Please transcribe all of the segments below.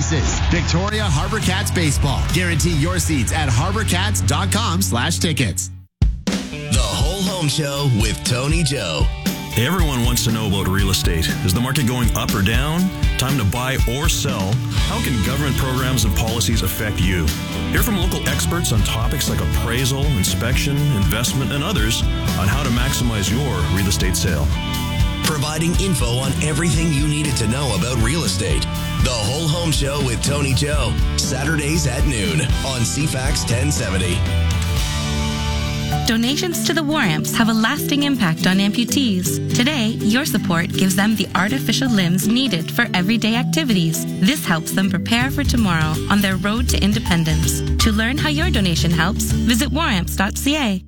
This is Victoria Harbor Cats Baseball. Guarantee your seats at harborcats.com/tickets. The Whole Home Show with Tony Joe. Everyone wants to know about real estate. Is the market going up or down? Time to buy or sell? How can government programs and policies affect you? Hear from local experts on topics like appraisal, inspection, investment, and others on how to maximize your real estate sale. Providing info on everything you needed to know about real estate. The Whole Home Show with Tony Joe. Saturdays at noon on CFAX 1070. Donations to the War Amps have a lasting impact on amputees. Today, your support gives them the artificial limbs needed for everyday activities. This helps them prepare for tomorrow on their road to independence. To learn how your donation helps, visit waramps.ca.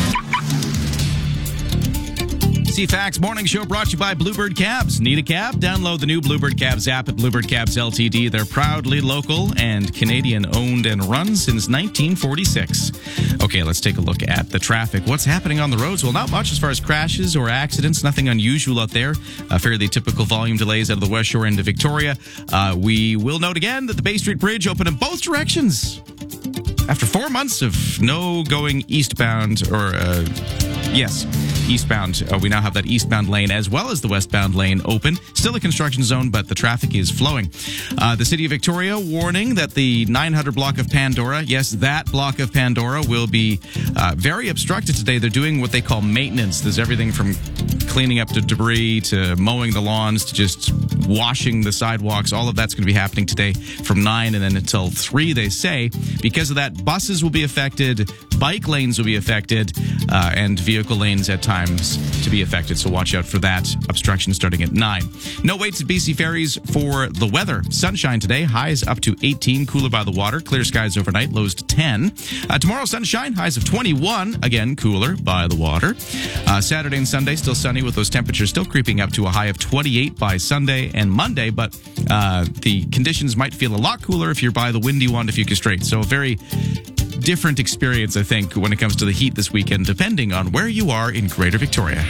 CFAX Morning Show brought to you by Bluebird Cabs. Need a cab? Download the new Bluebird Cabs app at Bluebird Cabs Ltd. They're proudly local and Canadian owned and run since 1946. Okay, let's take a look at the traffic. What's happening on the roads? Well, not much as far as crashes or accidents. Nothing unusual out there. Fairly typical volume delays out of the West Shore into Victoria. We will note again that the Bay Street Bridge opened in both directions. After 4 months of no going eastbound eastbound. We now have that eastbound lane as well as the westbound lane open. Still a construction zone, but the traffic is flowing. The City of Victoria warning that the 900 block of Pandora, yes, that block of Pandora will be very obstructed today. They're doing what they call maintenance. There's everything from cleaning up the debris to mowing the lawns to just washing the sidewalks. All of that's going to be happening today from 9 and then until 3, they say. Because of that, buses will be affected, bike lanes will be affected, and vehicle lanes at times to be affected. So watch out for that obstruction starting at 9. No waits at BC Ferries for the weather. Sunshine today, highs up to 18, cooler by the water. Clear skies overnight, lows to 10. Tomorrow, sunshine, highs of 21, again, cooler by the water. Saturday and Sunday, still sunny with those temperatures still creeping up to a high of 28 by Sunday and Monday, but the conditions might feel a lot cooler if you're by the windy Juan de Fuca Strait. So a very different experience, I think, when it comes to the heat this weekend, depending on where you are in Greater Victoria.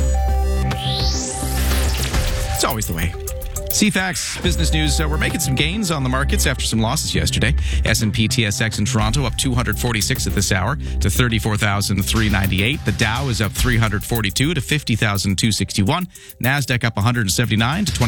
It's always the way. CFAX Business News, we're making some gains on the markets after some losses yesterday. S&P TSX in Toronto up 246 at this hour to 34,398. The Dow is up 342 to 50,261. NASDAQ up 179 to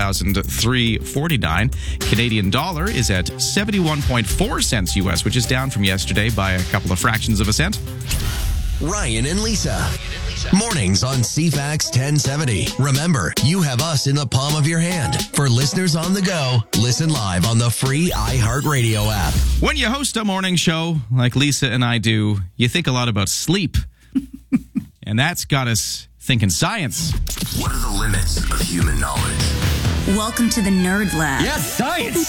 25,349. Canadian dollar is at 71.4 cents U.S., which is down from yesterday by a couple of fractions of a cent. Ryan and Lisa. Mornings on CFAX 1070. Remember, you have us in the palm of your hand. For listeners on the go, listen live on the free iHeartRadio app. When you host a morning show like Lisa and I do, you think a lot about sleep. And that's got us thinking science. What are the limits of human knowledge? Welcome to the Nerd Lab. Yes, science!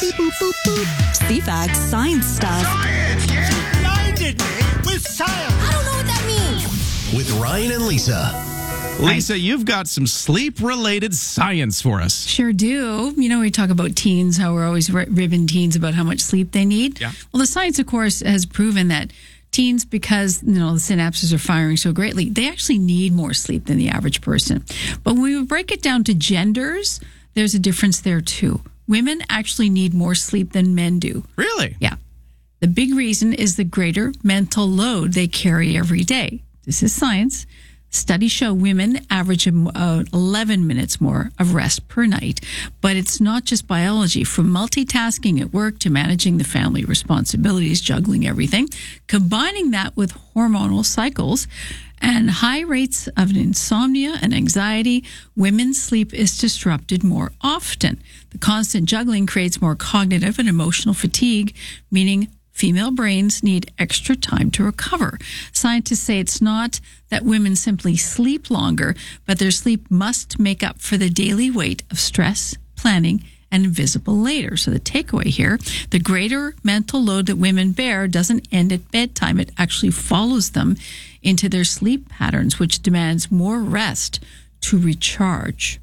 CFAX science stuff. Science, yeah! Blinded me with science! I don't know what that means. With Ryan and Lisa. Lisa, you've got some sleep-related science for us. Sure do. You know, we talk about teens, how we're always ribbing teens about how much sleep they need. Yeah. Well, the science, of course, has proven that teens, because, you know, the synapses are firing so greatly, they actually need more sleep than the average person. But when we break it down to genders, there's a difference there, too. Women actually need more sleep than men do. Really? Yeah. The big reason is the greater mental load they carry every day. This is science. Studies show women average 11 minutes more of rest per night. But it's not just biology. From multitasking at work to managing the family responsibilities, juggling everything, combining that with hormonal cycles and high rates of insomnia and anxiety, women's sleep is disrupted more often. The constant juggling creates more cognitive and emotional fatigue, meaning female brains need extra time to recover. Scientists say it's not that women simply sleep longer, but their sleep must make up for the daily weight of stress, planning, and invisible labor. So the takeaway here, the greater mental load that women bear doesn't end at bedtime. It actually follows them into their sleep patterns, which demands more rest to recharge.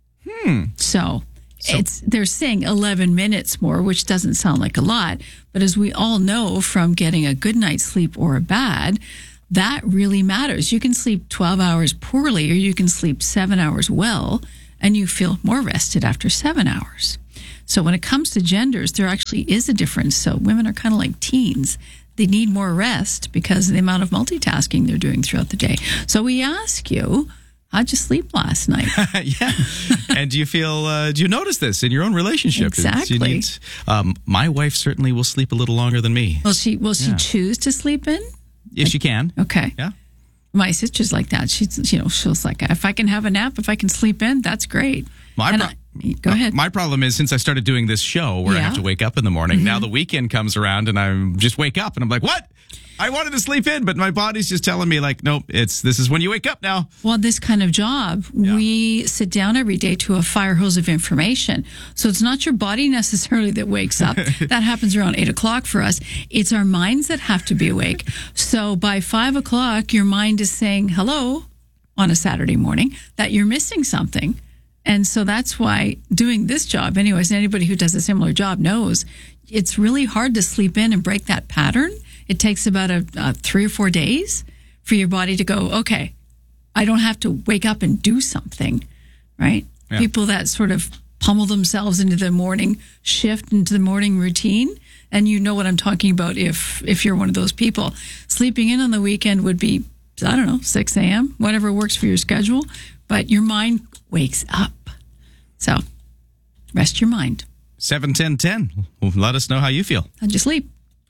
So they're saying 11 minutes more, which doesn't sound like a lot. But as we all know from getting a good night's sleep or a bad, that really matters. You can sleep 12 hours poorly, or you can sleep 7 hours well, and you feel more rested after 7 hours. So when it comes to genders, there actually is a difference. So women are kind of like teens. They need more rest because of the amount of multitasking they're doing throughout the day. So we ask you, how'd you sleep last night? Yeah. And do you notice this in your own relationship? Exactly. My wife certainly will sleep a little longer than me. Will she choose to sleep in? If she can. Okay. Yeah. My sister's like that. She's like, if I can have a nap, if I can sleep in, that's great. Go ahead. My problem is since I started doing this show where I have to wake up in the morning, now the weekend comes around and I just wake up and I'm like, what? I wanted to sleep in, but my body's just telling me like, nope, this is when you wake up now. Well, this kind of job, we sit down every day to a fire hose of information. So it's not your body necessarily that wakes up. That happens around 8 o'clock for us. It's our minds that have to be awake. So by 5 o'clock, your mind is saying hello on a Saturday morning that you're missing something. And so that's why doing this job, anyways, anybody who does a similar job knows it's really hard to sleep in and break that pattern. It takes about 3 or 4 days for your body to go, okay, I don't have to wake up and do something, right? Yeah. People that sort of pummel themselves into the morning shift, into the morning routine, and you know what I'm talking about if you're one of those people. Sleeping in on the weekend would be, 6 a.m., whatever works for your schedule, but your mind wakes up. So rest your mind. 7-10-10. Let us know how you feel. How'd you sleep?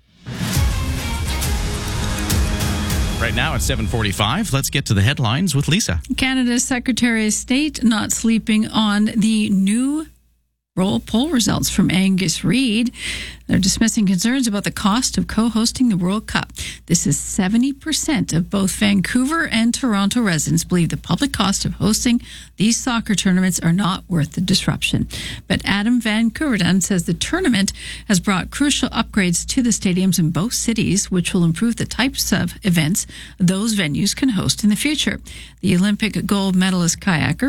Right now it's 7:45. Let's get to the headlines with Lisa. Canada's Secretary of State not sleeping on the new poll results from Angus Reid. They're dismissing concerns about the cost of co-hosting the World Cup. This is 70% of both Vancouver and Toronto residents believe the public cost of hosting these soccer tournaments are not worth the disruption. But Adam Van Coverden says the tournament has brought crucial upgrades to the stadiums in both cities, which will improve the types of events those venues can host in the future. The Olympic gold medalist kayaker,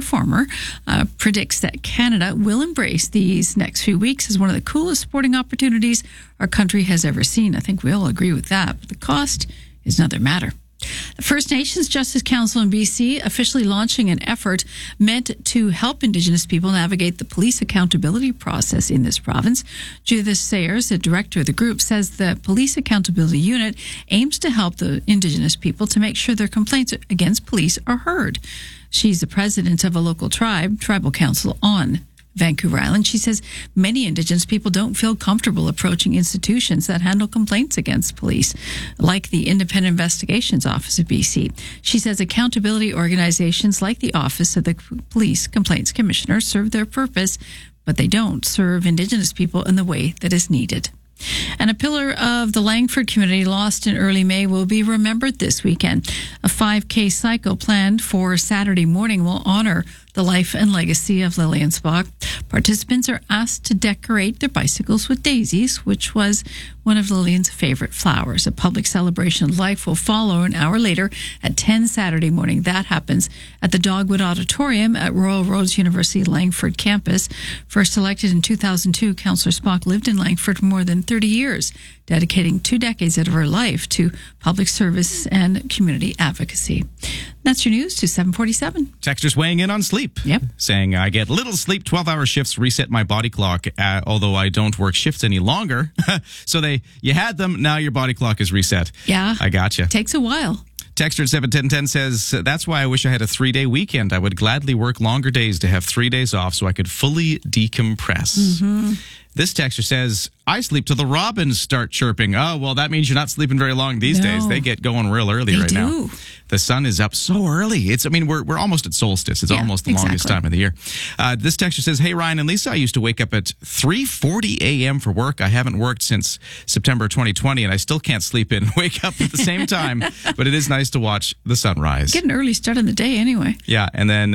predicts that Canada will embrace these next few weeks as one of the coolest sporting opportunities our country has ever seen. I think we all agree with that, but the cost is another matter. The First Nations Justice Council in BC officially launching an effort meant to help Indigenous people navigate the police accountability process in this province. Judith Sayers, the director of the group, says the Police Accountability Unit aims to help the Indigenous people to make sure their complaints against police are heard. She's the president of a local tribal council on Vancouver Island. She says many Indigenous people don't feel comfortable approaching institutions that handle complaints against police, like the Independent Investigations Office of BC. She says accountability organizations like the Office of the Police Complaints Commissioner serve their purpose, but they don't serve Indigenous people in the way that is needed. And a pillar of the Langford community lost in early May will be remembered this weekend. A 5K cycle planned for Saturday morning will honor the life and legacy of Lillian Spock. Participants are asked to decorate their bicycles with daisies, which was one of Lillian's favorite flowers. A public celebration of life will follow an hour later at 10 Saturday morning. That happens at the Dogwood Auditorium at Royal Roads University Langford campus. First elected in 2002, Councillor Spock lived in Langford for more than 30 years, dedicating 2 decades out of her life to public service and community advocacy. That's your news to 747. Texters weighing in on sleep. Yep. Saying, I get little sleep, 12-hour shifts reset my body clock, although I don't work shifts any longer. So you had them, now your body clock is reset. Yeah. I gotcha. Takes a while. Texter at 71010 says, that's why I wish I had a 3-day weekend. I would gladly work longer days to have 3 days off so I could fully decompress. Mm-hmm. This texter says, I sleep till the robins start chirping. Oh, well, that means you're not sleeping very long these days. They get going real early now. The sun is up so early. We're almost at solstice. It's almost the longest time of the year. This texter says, hey, Ryan and Lisa, I used to wake up at 3:40 a.m. for work. I haven't worked since September 2020, and I still can't sleep in and wake up at the same time. But it is nice to watch the sunrise. Get an early start on the day anyway. Yeah, and then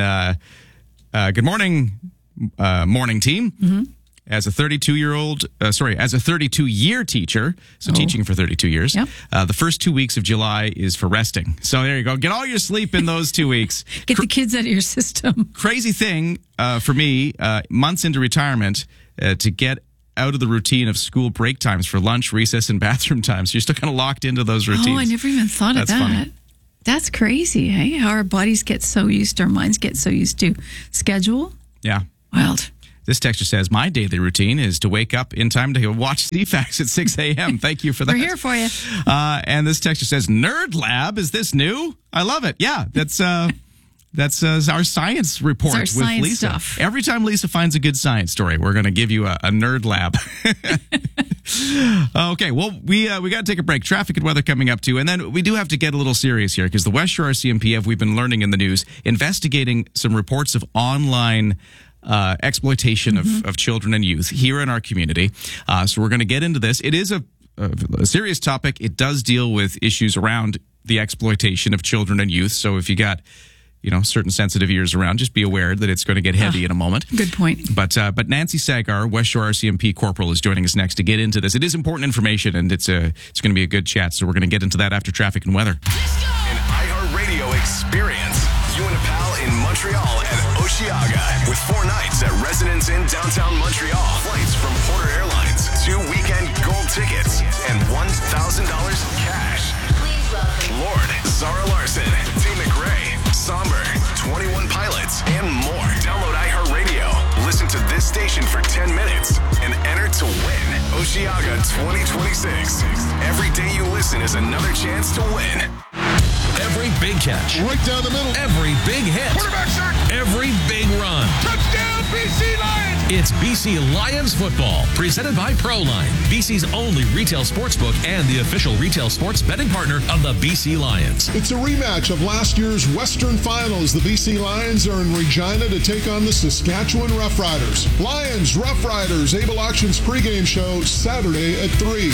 good morning, morning team. Mm-hmm. As a 32-year teacher, so teaching for 32 years, the first 2 weeks of July is for resting. So there you go. Get all your sleep in those 2 weeks. Get the kids out of your system. Crazy thing for me, months into retirement, to get out of the routine of school break times for lunch, recess, and bathroom times. You're still kind of locked into those routines. Oh, I never even thought of that. Funny. That's crazy, hey? How our bodies get so used, our minds get so used to schedule. Yeah. Wild. This texter says, my daily routine is to wake up in time to watch CFAX at 6 a.m. Thank you for that. We're here for you. And this texter says, Nerd Lab, is this new? I love it. Yeah, that's our science report it's our with science Lisa. stuff. Every time Lisa finds a good science story, we're going to give you a Nerd Lab. Okay, well, we got to take a break. Traffic and weather coming up, too. And then we do have to get a little serious here because the West Shore RCMP, we've been learning in the news, investigating some reports of online exploitation of children and youth here in our community. So we're going to get into this. It is a serious topic. It does deal with issues around the exploitation of children and youth. So if you got certain sensitive ears around, just be aware that it's going to get heavy in a moment. Good point. But Nancy Sagar, West Shore RCMP Corporal, is joining us next to get into this. It is important information, and it's going to be a good chat. So we're going to get into that after traffic and weather. An iHeartRadio experience. You and a pal in Montreal and Oshiaga with 4 nights at Residence Inn downtown Montreal. Flights from Porter Airlines, 2 weekend gold tickets, and $1,000 cash. Lord, Zara Larson, T. McRae, Somber, 21 Pilots, and more. Download iHeartRadio. Listen to this station for 10 minutes and enter to win Oshiaga 2026. Every day you listen is another chance to win. Every big catch. Right down the middle. Every big hit. Quarterback sack. Every big run. Touchdown, BC Lions. It's BC Lions football, presented by Proline, BC's only retail sportsbook and the official retail sports betting partner of the BC Lions. It's a rematch of last year's Western Finals. The BC Lions are in Regina to take on the Saskatchewan Roughriders. Lions, Roughriders, Able Auctions pregame show Saturday at 3.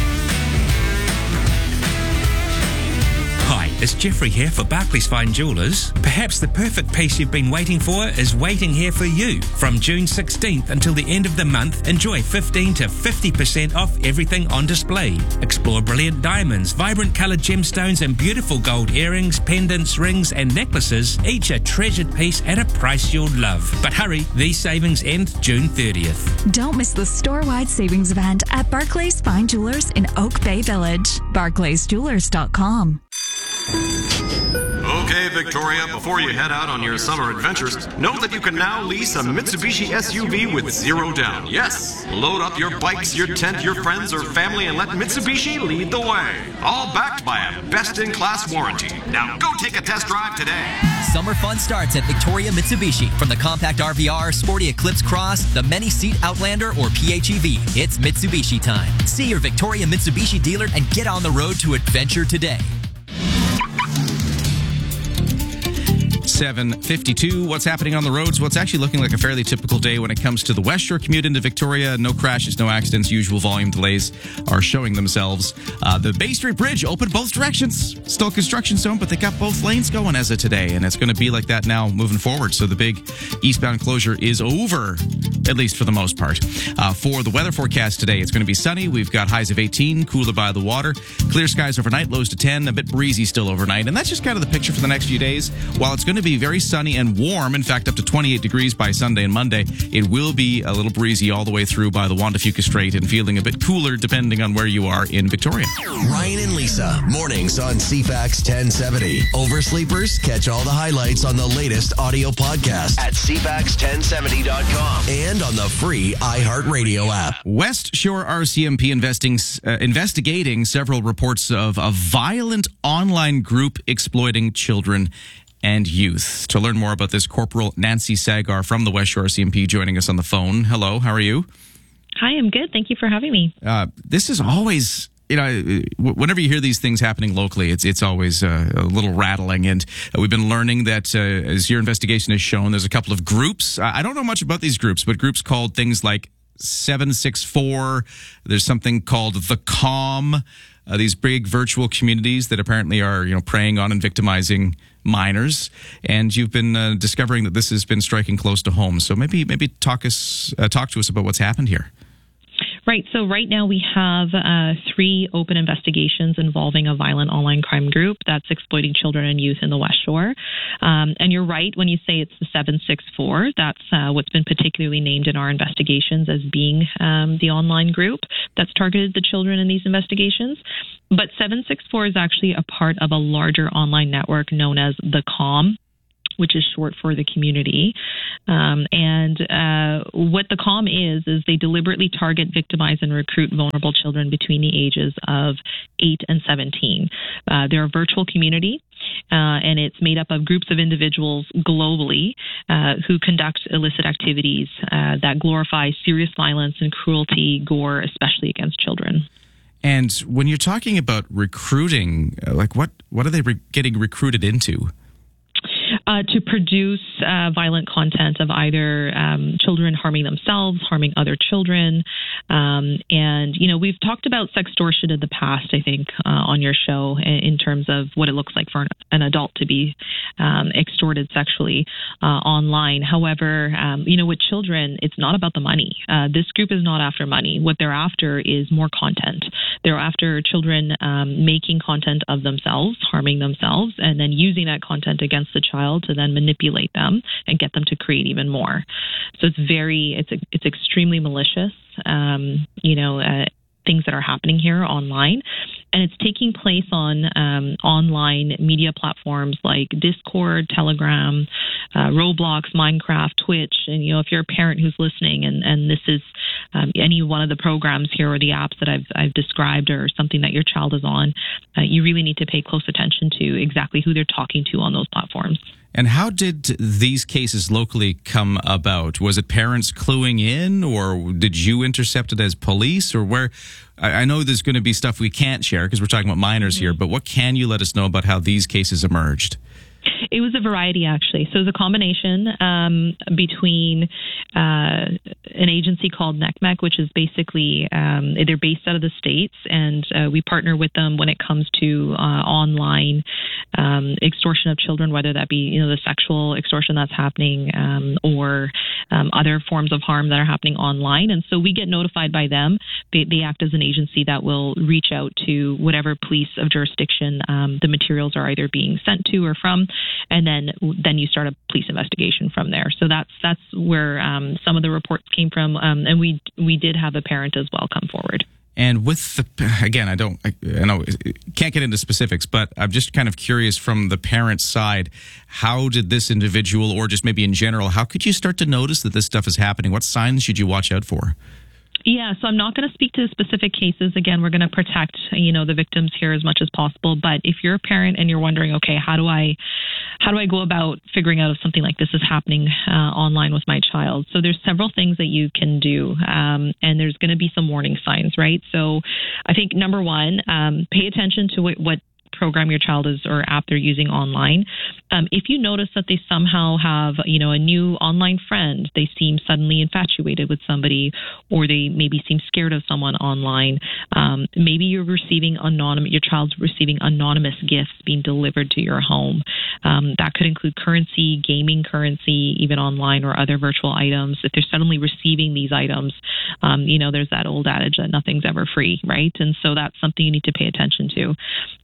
Hi, it's Jeffrey here for Barclays Fine Jewellers. Perhaps the perfect piece you've been waiting for is waiting here for you. From June 16th until the end of the month, enjoy 15 to 50% off everything on display. Explore brilliant diamonds, vibrant coloured gemstones and beautiful gold earrings, pendants, rings and necklaces, each a treasured piece at a price you'll love. But hurry, these savings end June 30th. Don't miss the store-wide savings event at Barclays Fine Jewellers in Oak Bay Village. BarclaysJewellers.com. Okay, Victoria, before you head out on your summer adventures, know that you can now lease a Mitsubishi SUV with 0 down. Yes, load up your bikes, your tent, your friends, or family, and let Mitsubishi lead the way. All backed by a best-in-class warranty. Now go take a test drive today. Summer fun starts at Victoria Mitsubishi. From the compact RVR, sporty Eclipse Cross, the many-seat Outlander, or PHEV, it's Mitsubishi time. See your Victoria Mitsubishi dealer and get on the road to adventure today. 7:52. What's happening on the roads? What's actually looking like a fairly typical day when it comes to the West Shore commute into Victoria. No crashes, no accidents. Usual volume delays are showing themselves. The Bay Street Bridge open both directions. Still construction zone, but they got both lanes going as of today, and it's going to be like that now moving forward. So the big eastbound closure is over, at least for the most part. For the weather forecast today, it's going to be sunny. We've got highs of 18, cooler by the water. Clear skies overnight, lows to 10, a bit breezy still overnight. And that's just kind of the picture for the next few days. While it's going to be very sunny and warm, in fact, up to 28 degrees by Sunday and Monday, it will be a little breezy all the way through by the Juan de Fuca Strait and feeling a bit cooler depending on where you are in Victoria. Ryan and Lisa, mornings on CFAX 1070. Oversleepers, catch all the highlights on the latest audio podcast at CFAX1070.com and on the free iHeartRadio app. West Shore RCMP investigating several reports of a violent online group exploiting children and youth. To learn more about this, Corporal Nancy Sagar from the West Shore RCMP joining us on the phone. Hello, how are you? Hi, I'm good. Thank you for having me. This is always, whenever you hear these things happening locally, it's always a little rattling. And we've been learning that, as your investigation has shown, there's a couple of groups. I don't know much about these groups, but groups called things like 764. There's something called The Calm. These big virtual communities that apparently are, preying on and victimizing minors, and you've been discovering that this has been striking close to home. So maybe talk to us about what's happened here. Right. So right now we have 3 open investigations involving a violent online crime group that's exploiting children and youth in the West Shore. And you're right when you say it's the 764. That's what's been particularly named in our investigations as being the online group that's targeted the children in these investigations. But 764 is actually a part of a larger online network known as The Calm. which is short for the community. And what the COM is they deliberately target, victimize, and recruit vulnerable children between the ages of 8 and 17. They're a virtual community, and it's made up of groups of individuals globally who conduct illicit activities that glorify serious violence and cruelty, gore, especially against children. And when you're talking about recruiting, like what are they getting recruited into? To produce violent content of either children harming themselves, harming other children. And, we've talked about sextortion in the past, I think, on your show in terms of what it looks like for an adult to be extorted sexually online. However, with children, it's not about the money. This group is not after money. What they're after is more content. They're after children making content of themselves, harming themselves, and then using that content against the child to then manipulate them and get them to create even more. So it's extremely malicious, things that are happening here online. And it's taking place on online media platforms like Discord, Telegram, Roblox, Minecraft, Twitch. And, if you're a parent who's listening and this is any one of the programs here or the apps that I've described or something that your child is on, you really need to pay close attention to exactly who they're talking to on those platforms. And how did these cases locally come about? Was it parents cluing in, or did you intercept it as police, or where? I know there's going to be stuff we can't share because we're talking about minors here, but what can you let us know about how these cases emerged? It was a variety, actually. So it was a combination between an agency called NECMEC, which is basically, they're based out of the States, and we partner with them when it comes to online extortion of children, whether that be, the sexual extortion that's happening or other forms of harm that are happening online. And so we get notified by them. They act as an agency that will reach out to whatever police of jurisdiction the materials are either being sent to or from, and then you start a police investigation from there. So that's where some of the reports came from, and we did have a parent as well come forward. And with again, I know can't get into specifics, but I'm just kind of curious from the parent's side, how did this individual, or just maybe in general, how could you start to notice that this stuff is happening? What signs should you watch out for? Yeah, so I'm not going to speak to specific cases. Again, we're going to protect, the victims here as much as possible. But if you're a parent and you're wondering, okay, how do I go about figuring out if something like this is happening online with my child? So there's several things that you can do, and there's going to be some warning signs, right? So I think number one, pay attention to what program your child is or app they're using online. If you notice that they somehow have, a new online friend, they seem suddenly infatuated with somebody, or they maybe seem scared of someone online. Maybe your child's receiving anonymous gifts being delivered to your home. That could include currency, gaming currency, even online, or other virtual items. If they're suddenly receiving these items, there's that old adage that nothing's ever free, right? And so that's something you need to pay attention to.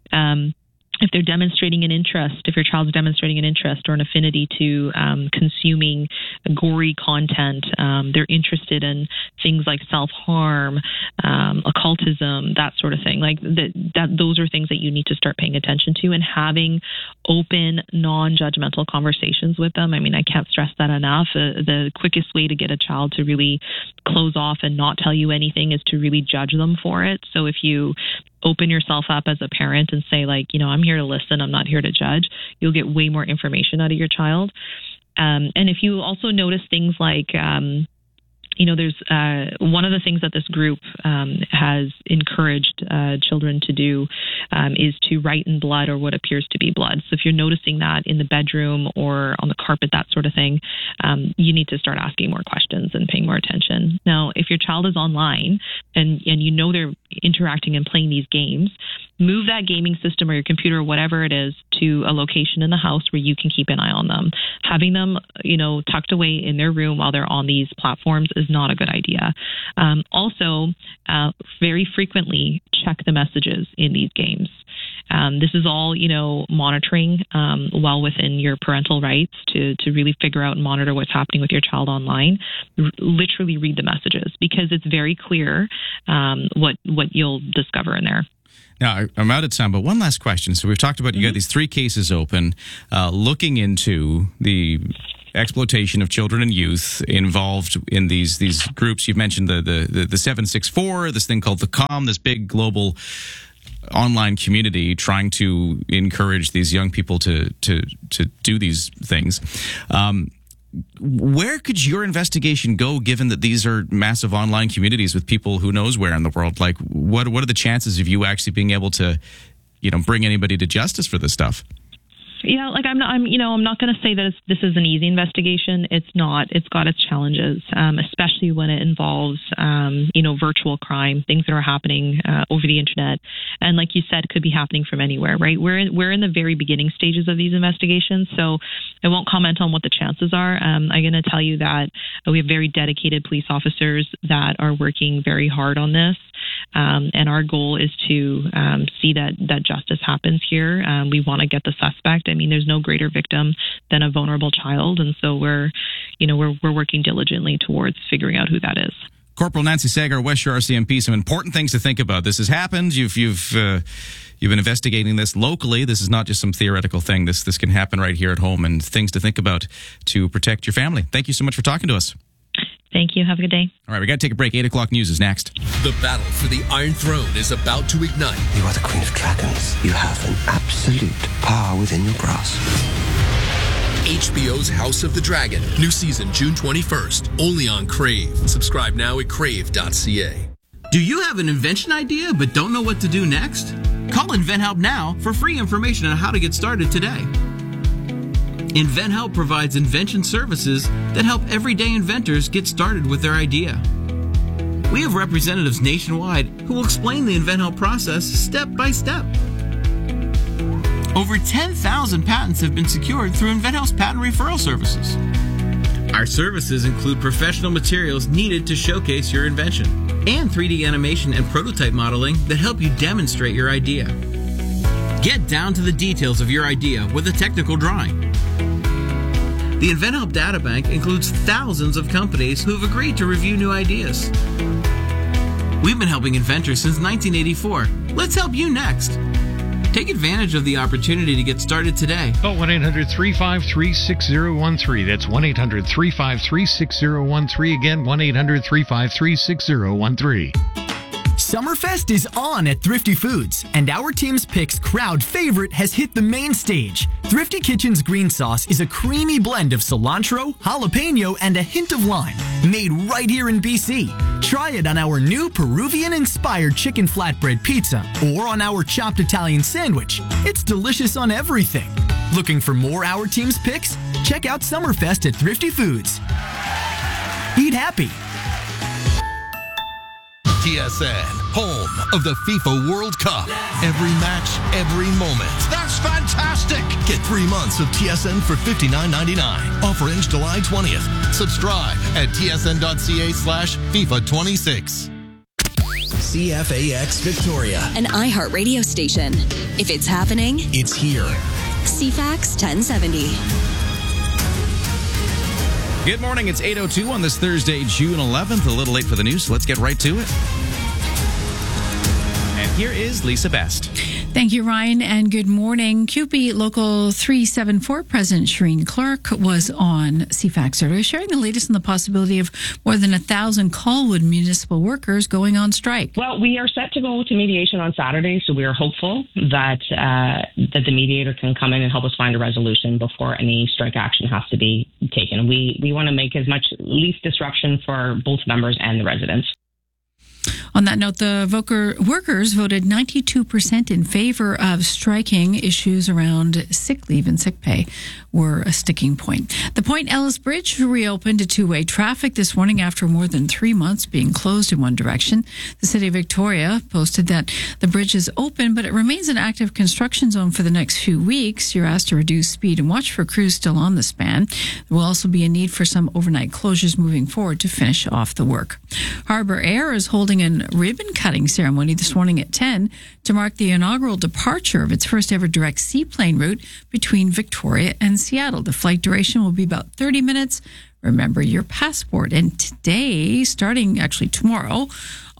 If they're demonstrating an interest, if your child's demonstrating an interest or an affinity to consuming gory content, they're interested in things like self-harm, occultism, that sort of thing. Like those are things that you need to start paying attention to and having open, non-judgmental conversations with them. I mean, I can't stress that enough. The quickest way to get a child to really close off and not tell you anything is to really judge them for it. So if you open yourself up as a parent and say, like, I'm here to listen, I'm not here to judge, you'll get way more information out of your child. And if you also notice things like, there's one of the things that this group has encouraged children to do is to write in blood or what appears to be blood. So if you're noticing that in the bedroom or on the carpet, that sort of thing, you need to start asking more questions and paying more attention. Now, if your child is online and they're interacting and playing these games, move that gaming system or your computer or whatever it is to a location in the house where you can keep an eye on them. Having them, tucked away in their room while they're on these platforms is not a good idea. Also, very frequently check the messages in these games. This is all, monitoring well within your parental rights to really figure out and monitor what's happening with your child online. Literally read the messages, because it's very clear what you'll discover in there. Now, I'm out of time, but one last question. So we've talked about you got these 3 cases open, looking into the exploitation of children and youth involved in these groups. You've mentioned the 764, this thing called the COM, this big global online community trying to encourage these young people to do these things. Where could your investigation go, given that these are massive online communities with people who knows where in the world? Like, what are the chances of you actually being able to, bring anybody to justice for this stuff? Yeah, I'm not going to say that this is an easy investigation. It's not. It's got its challenges, especially when it involves, virtual crime, things that are happening over the internet, and like you said, could be happening from anywhere. Right? We're in the very beginning stages of these investigations, so I won't comment on what the chances are. I'm going to tell you that we have very dedicated police officers that are working very hard on this. And our goal is to see that justice happens here. We want to get the suspect. I mean, there's no greater victim than a vulnerable child, and so we're working diligently towards figuring out who that is. Corporal Nancy Sagar, West Shore RCMP. Some important things to think about. This has happened. You've been investigating this locally. This is not just some theoretical thing. This can happen right here at home, and things to think about to protect your family. Thank you so much for talking to us. Thank you. Have a good day. All right, we got to take a break. 8 o'clock news is next. The battle for the Iron Throne is about to ignite. You are the Queen of Dragons. You have an absolute power within your grasp. HBO's House of the Dragon. New season June 21st. Only on Crave. Subscribe now at crave.ca. Do you have an invention idea but don't know what to do next? Call InventHelp now for free information on how to get started today. InventHelp provides invention services that help everyday inventors get started with their idea. We have representatives nationwide who will explain the InventHelp process step by step. Over 10,000 patents have been secured through InventHelp's patent referral services. Our services include professional materials needed to showcase your invention and 3D animation and prototype modeling that help you demonstrate your idea. Get down to the details of your idea with a technical drawing. The InventHelp Databank includes thousands of companies who have agreed to review new ideas. We've been helping inventors since 1984. Let's help you next. Take advantage of the opportunity to get started today. Call 1-800-353-6013. That's 1-800-353-6013. Again, 1-800-353-6013. Summerfest is on at Thrifty Foods, and our team's picks crowd favorite has hit the main stage. Thrifty Kitchen's green sauce is a creamy blend of cilantro, jalapeno, and a hint of lime, made right here in BC. Try it on our new Peruvian-inspired chicken flatbread pizza or on our chopped Italian sandwich. It's delicious on everything. Looking for more our team's picks? Check out Summerfest at Thrifty Foods. Eat happy. TSN, home of the FIFA World Cup. Every match, every moment. That's fantastic! Get 3 months of TSN for $59.99. Offer ends July 20th. Subscribe at tsn.ca/FIFA26. CFAX Victoria. An iHeartRadio station. If it's happening, it's here. CFAX 1070. Good morning. It's 8:02 on this Thursday, June 11th. A little late for the news, so let's get right to it. And here is Lisa Best. Thank you, Ryan, and good morning. QP Local 374 President Shireen Clark was on CFAX earlier, sharing the latest on the possibility of more than 1,000 Colwood municipal workers going on strike. Well, we are set to go to mediation on Saturday, so we are hopeful that that the mediator can come in and help us find a resolution before any strike action has to be taken. We want to make as much least disruption for both members and the residents. On that note, the workers voted 92% in favor of striking. Issues around sick leave and sick pay were a sticking point. The Point Ellis Bridge reopened to two-way traffic this morning after more than 3 months being closed in one direction. The City of Victoria posted that the bridge is open, but it remains an active construction zone for the next few weeks. You're asked to reduce speed and watch for crews still on the span. There will also be a need for some overnight closures moving forward to finish off the work. Harbour Air is holding holding a ribbon-cutting ceremony this morning at 10 to mark the inaugural departure of its first-ever direct seaplane route between Victoria and Seattle. The flight duration will be about 30 minutes. Remember your passport. And today, starting actually tomorrow,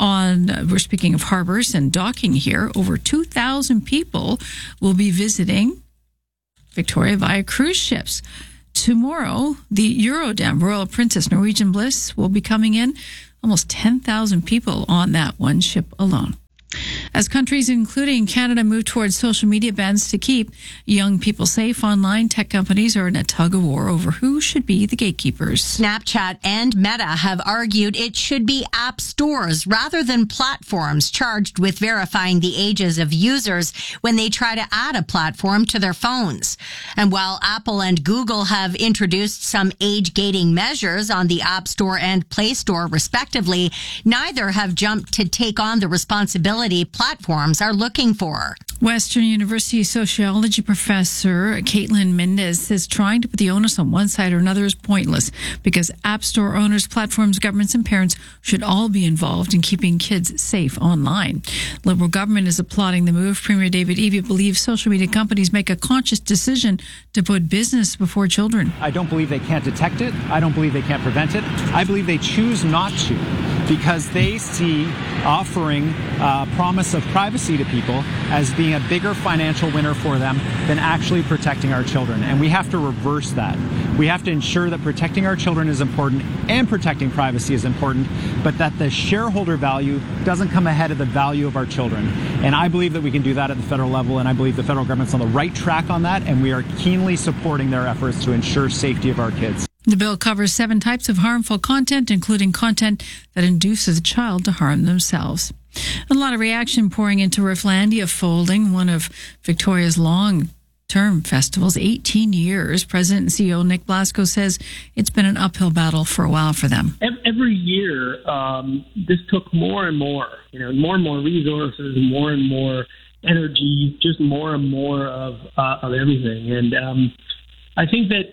we're speaking of harbors and docking here, over 2,000 people will be visiting Victoria via cruise ships. Tomorrow, the Eurodam Royal Princess Norwegian Bliss will be coming in. Almost 10,000 people on that one ship alone. As countries, including Canada, move towards social media bans to keep young people safe online, tech companies are in a tug-of-war over who should be the gatekeepers. Snapchat and Meta have argued it should be app stores rather than platforms charged with verifying the ages of users when they try to add a platform to their phones. And while Apple and Google have introduced some age-gating measures on the App Store and Play Store, respectively, neither have jumped to take on the responsibility platforms are looking for. Western University sociology professor Caitlin Mendez says trying to put the onus on one side or another is pointless because app store owners, platforms, governments, and parents should all be involved in keeping kids safe online. Liberal government is applauding the move. Premier David Eby believes social media companies make a conscious decision to put business before children. I don't believe they can't detect it. I don't believe they can't prevent it. I believe they choose not to because they see offering promise of privacy to people as being a bigger financial winner for them than actually protecting our children. And we have to reverse that. We have to ensure that protecting our children is important and protecting privacy is important, but that the shareholder value doesn't come ahead of the value of our children. And I believe that we can do that at the federal level, and I believe the federal government's on the right track on that, and we are keenly supporting their efforts to ensure safety of our kids. The bill covers 7 types of harmful content, including content that induces a child to harm themselves. A lot of reaction pouring into Rifflandia folding, one of Victoria's long-term festivals, 18 years. President and CEO Nick Blasco says it's been an uphill battle for a while for them. Every year, this took more and more, more and more resources, more and more energy, just more and more of everything. And I think that,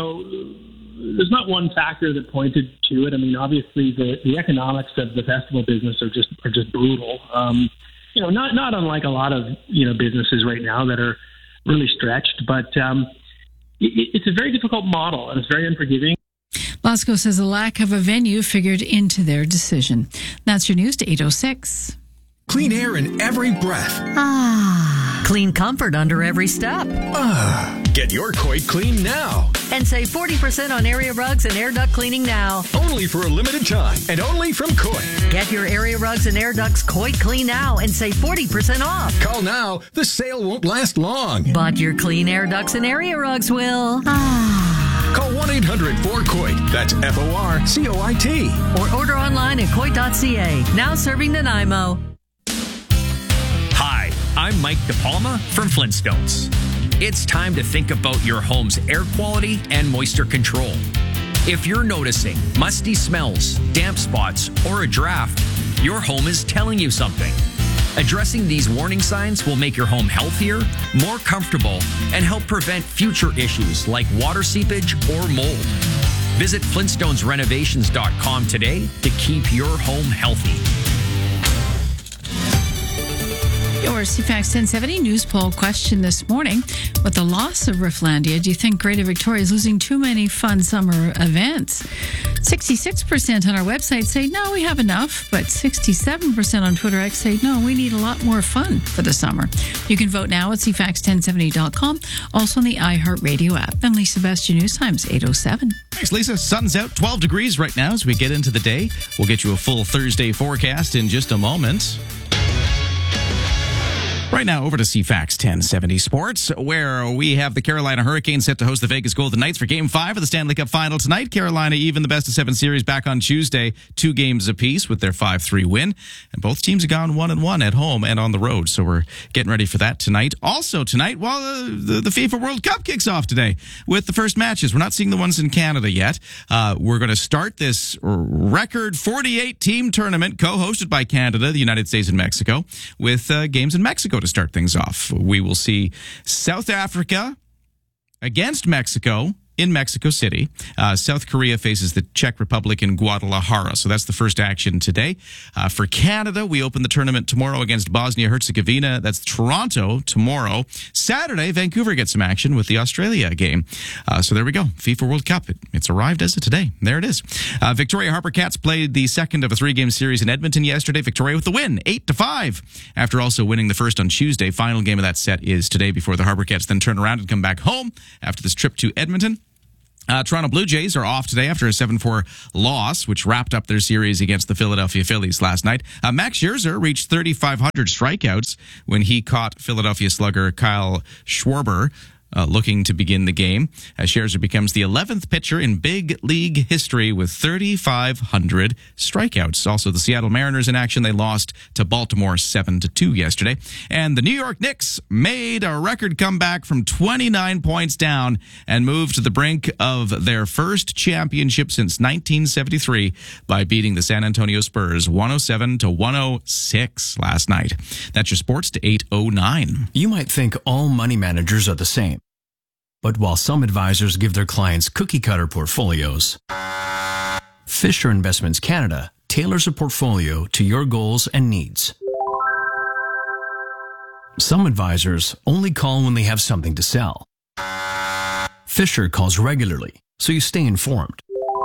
there's not one factor that pointed to it. I mean, obviously, the economics of the festival business are just brutal. Not unlike a lot of businesses right now that are really stretched, but it's a very difficult model and it's very unforgiving. Blasco says the lack of a venue figured into their decision. That's your news to 8:06. Clean air in every breath. Clean comfort under every step. Get your Coit clean now. And save 40% on area rugs and air duct cleaning now. Only for a limited time and only from Coit. Get your area rugs and air ducts Coit clean now and save 40% off. Call now. The sale won't last long. But your clean air ducts and area rugs will. Call 1-800-4COIT. That's FORCOIT. Or order online at Coit.ca. Now serving Nanaimo. Hi, I'm Mike DePalma from Flintstones. It's time to think about your home's air quality and moisture control. If you're noticing musty smells, damp spots, or a draft, your home is telling you something. Addressing these warning signs will make your home healthier, more comfortable, and help prevent future issues like water seepage or mold. Visit FlintstonesRenovations.com today to keep your home healthy. Your CFAX 1070 news poll question this morning. With the loss of Rifflandia, do you think Greater Victoria is losing too many fun summer events? 66% on our website say, no, we have enough. But 67% on Twitter X say, no, we need a lot more fun for the summer. You can vote now at CFAX1070.com. Also on the iHeartRadio app. I'm Lisa Best, your news times, 8:07. Thanks, Lisa. Sun's out, 12 degrees right now as we get into the day. We'll get you a full Thursday forecast in just a moment. Right now, over to CFAX 1070 Sports, where we have the Carolina Hurricanes set to host the Vegas Golden Knights for Game 5 of the Stanley Cup Final tonight. Carolina, even the best-of-7 series back on Tuesday, 2 games apiece with their 5-3 win. And both teams have gone 1-1 at home and on the road, so we're getting ready for that tonight. Also tonight, the FIFA World Cup kicks off today with the first matches. We're not seeing the ones in Canada yet. We're going to start this record 48-team tournament co-hosted by Canada, the United States, and Mexico, with games in Mexico to start things off. We will see South Africa against Mexico in Mexico City. South Korea faces the Czech Republic in Guadalajara. So that's the first action today. For Canada, we open the tournament tomorrow against Bosnia-Herzegovina. That's Toronto tomorrow. Saturday, Vancouver gets some action with the Australia game. So there we go. FIFA World Cup. It's arrived as of today. There it is. Victoria Harper Cats played the second of a 3-game series in Edmonton yesterday. Victoria with the win, 8-5. After also winning the first on Tuesday. Final game of that set is today before the Harper Cats then turn around and come back home after this trip to Edmonton. Toronto Blue Jays are off today after a 7-4 loss, which wrapped up their series against the Philadelphia Phillies last night. Max Scherzer reached 3,500 strikeouts when he caught Philadelphia slugger Kyle Schwarber looking to begin the game, as Scherzer becomes the 11th pitcher in big league history with 3,500 strikeouts. Also, the Seattle Mariners in action. They lost to Baltimore 7-2 yesterday. And the New York Knicks made a record comeback from 29 points down and moved to the brink of their first championship since 1973 by beating the San Antonio Spurs 107-106 last night. That's your sports to 8:09. You might think all money managers are the same. But while some advisors give their clients cookie-cutter portfolios, Fisher Investments Canada tailors a portfolio to your goals and needs. Some advisors only call when they have something to sell. Fisher calls regularly, so you stay informed.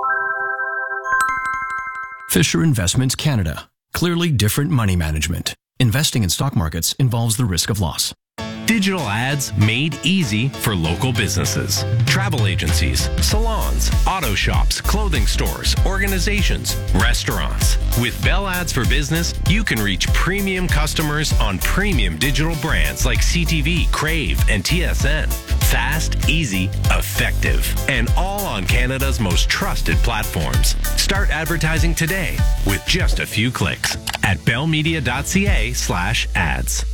Fisher Investments Canada. Clearly different money management. Investing in stock markets involves the risk of loss. Digital ads made easy for local businesses. Travel agencies, salons, auto shops, clothing stores, organizations, restaurants. With Bell Ads for Business, you can reach premium customers on premium digital brands like CTV, Crave, and TSN. Fast, easy, effective, and all on Canada's most trusted platforms. Start advertising today with just a few clicks at bellmedia.ca/ads.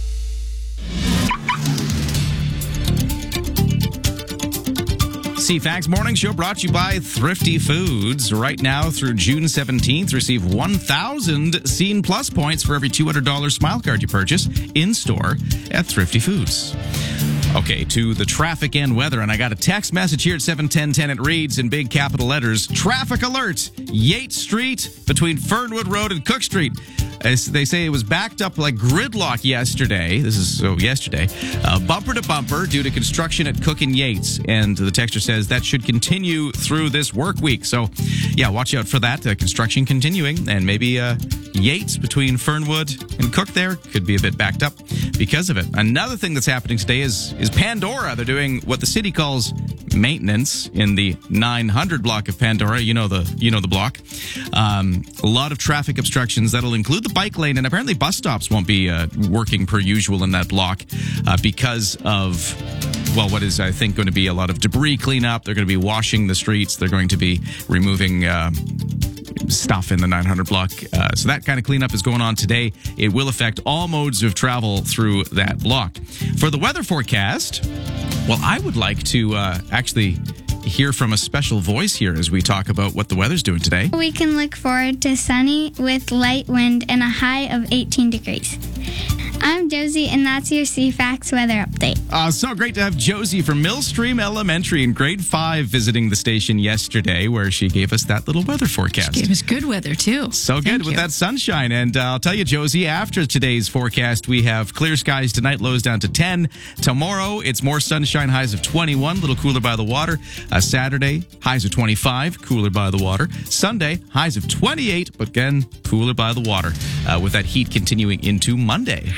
CFAX Morning Show brought to you by Thrifty Foods. Right now through June 17th, receive 1,000 Scene Plus points for every $200 Smile Card you purchase in-store at Thrifty Foods. Okay, to the traffic and weather, and I got a text message here at 7:10:10. It reads in big capital letters, "Traffic alert! Yates Street between Fernwood Road and Cook Street." They say it was backed up like gridlock yesterday. This is yesterday. Bumper to bumper due to construction at Cook and Yates. And the texter says that should continue through this work week. So, yeah, watch out for that. Construction continuing. And maybe Yates between Fernwood and Cook there could be a bit backed up because of it. Another thing that's happening today is Pandora. They're doing what the city calls maintenance in the 900 block of Pandora. You know the block. A lot of traffic obstructions. That'll include the bike lane, and apparently bus stops won't be working per usual in that block because of, well, what is, I think, going to be a lot of debris cleanup. They're going to be washing the streets. They're going to be removing stuff in the 900 block. So that kind of cleanup is going on today. It will affect all modes of travel through that block. For the weather forecast, well, I would like to actually hear from a special voice here as we talk about what the weather's doing today. We can look forward to sunny with light wind and a high of 18 degrees. I'm Josie, and that's your CFAX weather update. So great to have Josie from Millstream Elementary in grade 5 visiting the station yesterday, where she gave us that little weather forecast. She gave us good weather, too. So good with that sunshine. And I'll tell you, Josie, after today's forecast, we have clear skies tonight, lows down to 10. Tomorrow, it's more sunshine, highs of 21, a little cooler by the water. Saturday, highs of 25, cooler by the water. Sunday, highs of 28, but again, cooler by the water, with that heat continuing into Monday.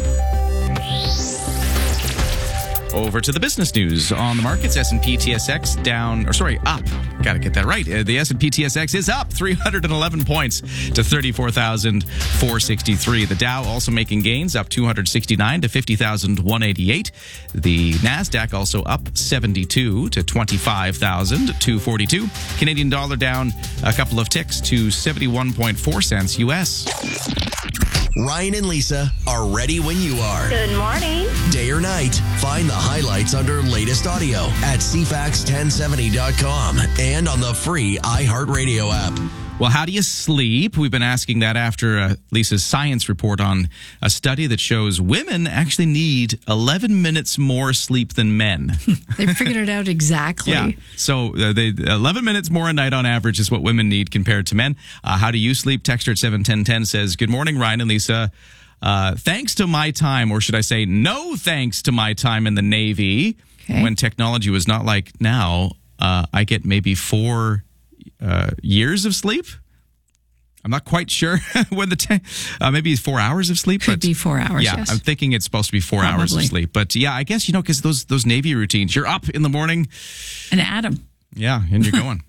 Over to the business news on the markets. S&P TSX up. Got to get that right. The S&P TSX is up 311 points to 34,463. The Dow also making gains, up 269 to 50,188. The Nasdaq also up 72 to 25,242. Canadian dollar down a couple of ticks to 71.4 cents US. Ryan and Lisa are ready when you are. Good morning. Day or night, find the highlights under latest audio at CFAX1070.com and on the free iHeartRadio app. Well, how do you sleep? We've been asking that after Lisa's science report on a study that shows women actually need 11 minutes more sleep than men. They figured it out exactly. Yeah. So 11 minutes more a night on average is what women need compared to men. How do you sleep? Texter at 71010 says, "Good morning, Ryan and Lisa. Thanks to my time, or should I say no thanks to my time in the Navy, when technology was not like now, I get maybe 4 years of sleep. I'm not quite sure when maybe 4 hours of sleep. Could be 4 hours, yeah, yes. I'm thinking it's supposed to be 4 hours of sleep. But yeah, I guess, because those Navy routines, you're up in the morning. An atom. Yeah, and you're going.